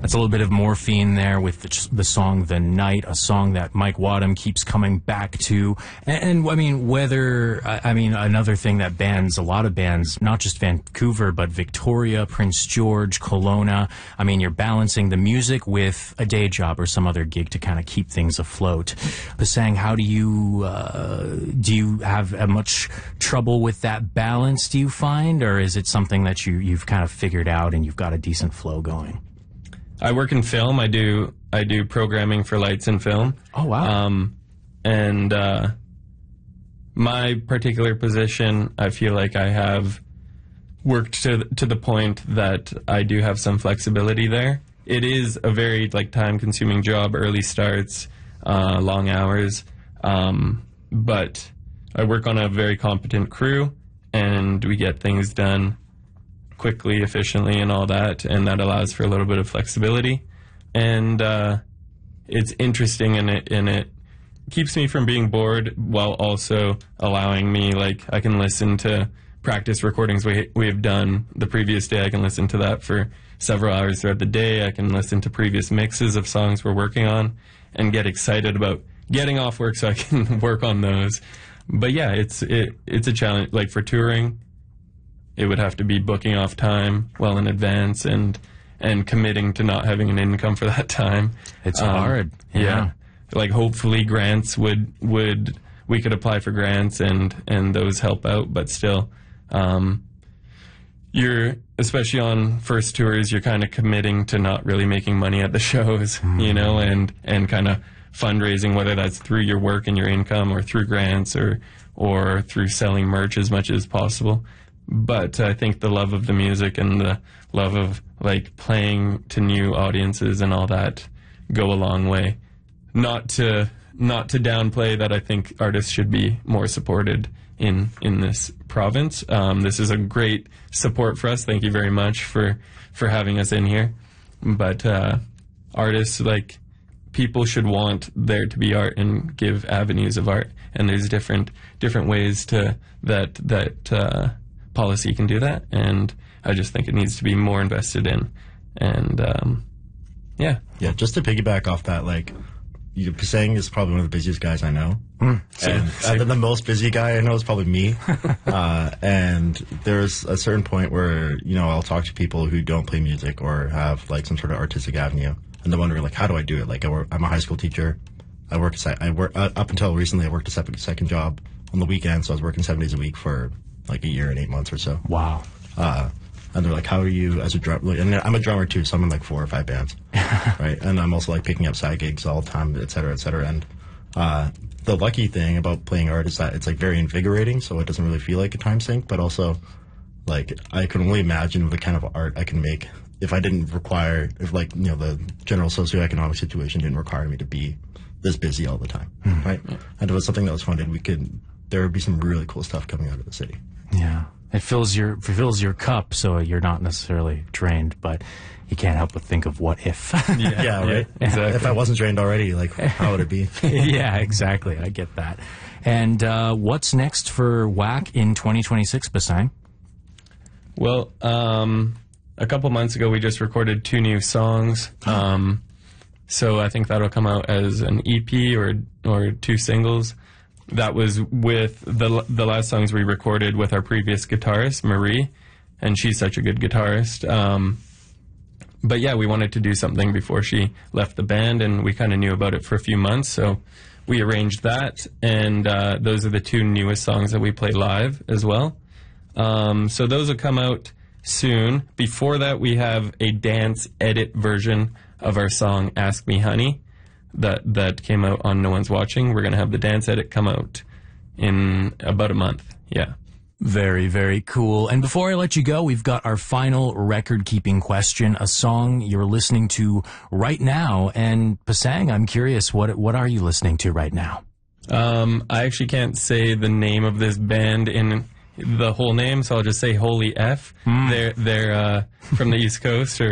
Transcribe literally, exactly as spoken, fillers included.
That's a little bit of Morphine there with the, the song The Night, a song that Mike Wadham keeps coming back to. And, and I mean, whether, I, I mean, another thing that bands, a lot of bands, not just Vancouver, but Victoria, Prince George, Kelowna, I mean, you're balancing the music with a day job or some other gig to kind of keep things afloat. Pasang, how do you, uh, do you have uh, much trouble with that balance, do you find? Or is it something that you, you've kind of figured out and you've got a decent flow going? I work in film. I do I do programming for lights and film. Oh, wow. Um, and uh, my particular position, I feel like I have worked to to the point that I do have some flexibility there. It is a very like time-consuming job, early starts, uh, long hours, um, but I work on a very competent crew, and we get things done quickly, efficiently, and all that, and that allows for a little bit of flexibility. And uh, it's interesting, and it and it keeps me from being bored while also allowing me, like, I can listen to practice recordings we we have done the previous day. I can listen to that for several hours throughout the day. I can listen to previous mixes of songs we're working on and get excited about getting off work so I can work on those. But yeah, it's it it's a challenge. Like for touring, it would have to be booking off time well in advance and and committing to not having an income for that time. It's um, hard. Yeah. yeah. Like hopefully grants would would we could apply for grants and and those help out, but still um you're, especially on first tours, you're kind of committing to not really making money at the shows, mm. you know, and and kind of fundraising, whether that's through your work and your income or through grants or or through selling merch as much as possible. But I think the love of the music and the love of like playing to new audiences and all that go a long way. Not to not to downplay that I think artists should be more supported in in this province. Um, this is a great support for us. Thank you very much for for having us in here. But uh, artists, like, people should want there to be art and give avenues of art. And there's different different ways to that that uh, policy can do that. And I just think it needs to be more invested in. And um, yeah, yeah. Just to piggyback off that, like, you, Pasang is probably one of the busiest guys I know. Mm, and, and then the most busy guy I know is probably me. uh, and there's a certain point where, you know, I'll talk to people who don't play music or have like some sort of artistic avenue, and they're wondering, like, how do I do it? Like, I work, I'm a high school teacher. I work, I work uh, up until recently, I worked a second, second job on the weekend, so I was working seven days a week for like a year and eight months or so. Wow. Uh, and they're like, how are you as a drummer? And I'm a drummer too, so I'm in like four or five bands, right? And I'm also like picking up side gigs all the time, et cetera, et cetera. And uh, the lucky thing about playing art is that it's like very invigorating, so it doesn't really feel like a time sink. But also, like, I can only imagine the kind of art I can make if I didn't require, if like, you know, the general socioeconomic situation didn't require me to be this busy all the time, mm. right? Yeah. And if it was something that was funded, we could, there would be some really cool stuff coming out of the city. Yeah. It fills your it fills your cup, so you're not necessarily drained, but you can't help but think of what if. yeah, yeah, right? Yeah, exactly. If I wasn't drained already, like, how would it be? Yeah, exactly. I get that. And uh, what's next for W A C in twenty twenty-six, Pasang? Well, um, a couple months ago, we just recorded two new songs. Um, so I think that'll come out as an E P or or two singles. That was with the the last songs we recorded with our previous guitarist, Marie, and she's such a good guitarist. Um, but yeah, we wanted to do something before she left the band, and we kind of knew about it for a few months, so we arranged that, and uh, those are the two newest songs that we play live as well. Um, so those will come out soon. Before that, we have a dance edit version of our song Ask Me Honey that that came out on No One's Watching. We're going to have the dance edit come out in about a month. Yeah. Very, very cool. And before I let you go, we've got our final record-keeping question, a song you're listening to right now. And Pasang, I'm curious, what what are you listening to right now? Um, I actually can't say the name of this band in the whole name, so I'll just say Holy F. Mm. They're, they're uh, from the East Coast, or